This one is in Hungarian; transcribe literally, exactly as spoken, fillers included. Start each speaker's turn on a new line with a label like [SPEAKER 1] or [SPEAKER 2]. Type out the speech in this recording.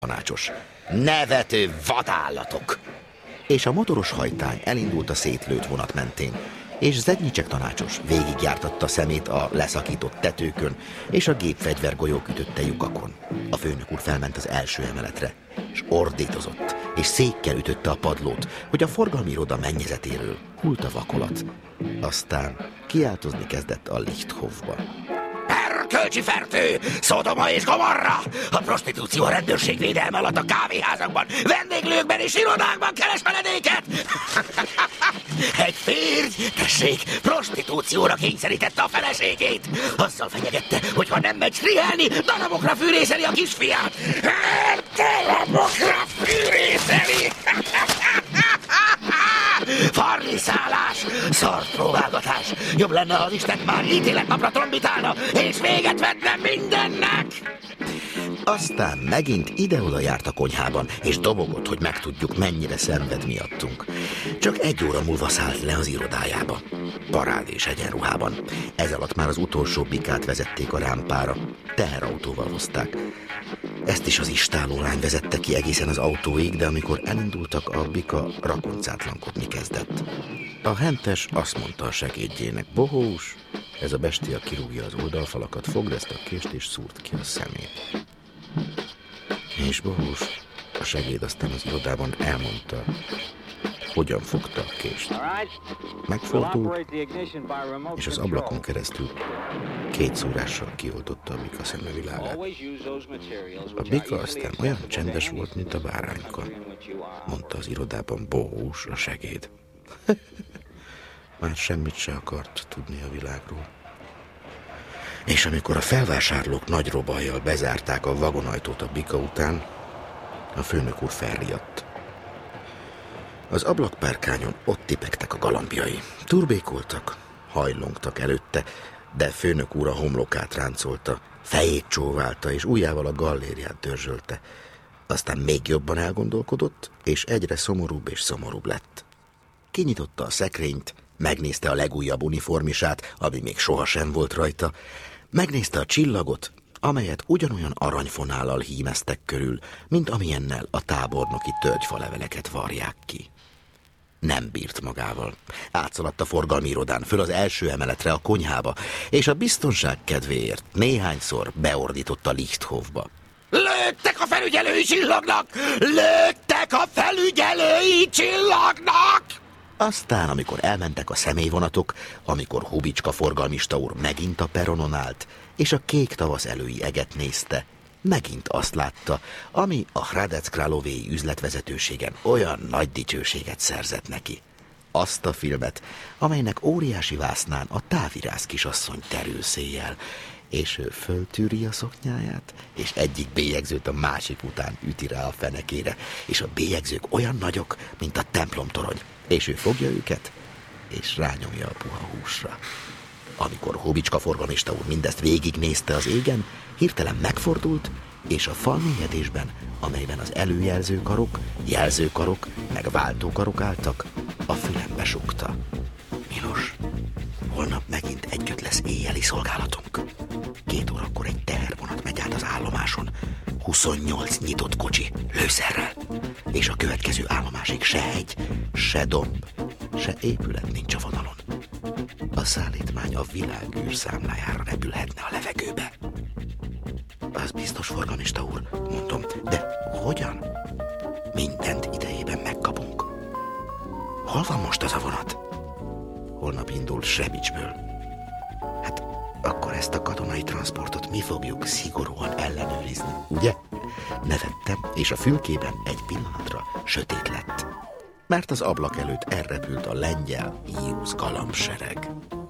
[SPEAKER 1] tanácsos. Nevető vadállatok! És a motoros hajtány elindult a szétlőtt vonat mentén, és Zednyicsek tanácsos végigjártatta szemét a leszakított tetőkön, és a gépfegyvergolyók ütötte lyukakon. A főnök úr felment az első emeletre, és ordítozott, és székkel ütötte a padlót, hogy a forgalmi iroda mennyezetéről hult a vakolat. Aztán kiáltozni kezdett a Lichthofba. Erkölcsi fertő! Szodoma és Gomorra! A prostitúció a rendőrség védelme alatt a kávéházakban, vendéglőkben és irodákban keres menedéket! Egy férj, tessék, prostitúcióra kényszerítette a feleségét! Azzal fenyegette, hogy ha nem megy strihelni, darabokra fűrészeli a kisfiát! Darabokra fűrészeli! Farliszálás, szart próbálgatás. Jobb lenne, ha az Isten már ítéletnapra trombitálna, és véget vetne mindennek! Aztán megint ide-oda járt a konyhában, és dobogott, hogy megtudjuk, mennyire szenved miattunk. Csak egy óra múlva szállt le az irodájába. Parádés egyenruhában. Ez alatt már az utolsó bikát vezették a rámpára. Teherautóval hozták. Ezt is az istáló lány vezette ki egészen az autóig, de amikor elindultak, a bika rakoncátlankodni kezdett. A hentes azt mondta a segédjének: Bohós, ez a bestia kirúgja az oldalfalakat, fogd ezt a kést és szúrd ki a szemét. És Bohós, a segéd aztán az irodában elmondta, hogyan fogta a kést. Megfordult, és az ablakon keresztül két szúrással kioltotta a bika szemevilágát. A bika aztán olyan csendes volt, mint a bárányka, mondta az irodában Bohós, a segéd. Már semmit se akart tudni a világról. És amikor a felvásárlók nagy robajjal bezárták a vagonajtót a bika után, a főnök úr felriadt. Az ablakpárkányon ott tipegtek a galambjai. Turbékoltak, hajlongtak előtte, de főnök úr a homlokát ráncolta, fejét csóválta, és ujjával a gallériát dörzsölte. Aztán még jobban elgondolkodott, és egyre szomorúbb és szomorúbb lett. Kinyitotta a szekrényt, megnézte a legújabb uniformisát, ami még sohasem volt rajta, megnézte a csillagot, amelyet ugyanolyan aranyfonállal hímeztek körül, mint amilyennel a tábornoki tölgyfaleveleket varják ki. Nem bírt magával. Átszaladt a forgalmi irodán föl az első emeletre, a konyhába, és a biztonság kedvéért néhányszor beordított a Lichthofba. Lőttek a felügyelői csillagnak! Lőttek a felügyelői csillagnak! Aztán, amikor elmentek a személyvonatok, amikor Hubicska forgalmista úr megint a peronon állt, és a kék tavasz elői eget nézte, megint azt látta, ami a Hradec Královéi üzletvezetőségen olyan nagy dicsőséget szerzett neki. Azt a filmet, amelynek óriási vásznán a távirász kisasszony terül széjjel, és ő föltűri a szoknyáját, és egyik bélyegzőt a másik után üti rá a fenekére, és a bélyegzők olyan nagyok, mint a templomtorony, és ő fogja őket, és rányomja a puha húsra. Amikor Hubicska forgalmista úr mindezt végignézte az égen, hirtelen megfordult, és a falmélyedésben, amelyben az előjelzőkarok, jelzőkarok, meg váltókarok álltak, a fülembe sukta. Milos, holnap megint együtt lesz éjjeli szolgálatunk. Két órakor egy tehervonat megy át az állomáson, huszonnyolc nyitott kocsi, lőszerrel, és a következő állomásig se hegy, se domb, se épület nincs a vonalon. A szállítmány a világ űrszámlájára repülhetne a levegőbe. Az biztos, forgalmista úr, mondom, de hogyan? Mindent idejében megkapunk. Hol van most az a vonat? Holnap indul Srebicsből. Hát akkor ezt a katonai transportot mi fogjuk szigorúan ellenőrizni, ugye? Nevettem, és a fülkében egy pillanatra sötét lett, mert az ablak előtt elrepült a lengyel Hiusz galambsereg.